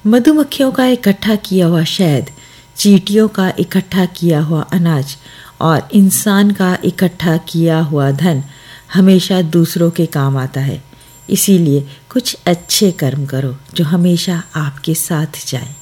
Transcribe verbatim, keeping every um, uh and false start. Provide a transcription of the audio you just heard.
मधुमक्खियों का इकट्ठा किया हुआ शहद, चींटियों का इकट्ठा किया हुआ अनाज और इंसान का इकट्ठा किया हुआ धन हमेशा दूसरों के काम आता है। इसीलिए कुछ अच्छे कर्म करो जो हमेशा आपके साथ जाएं।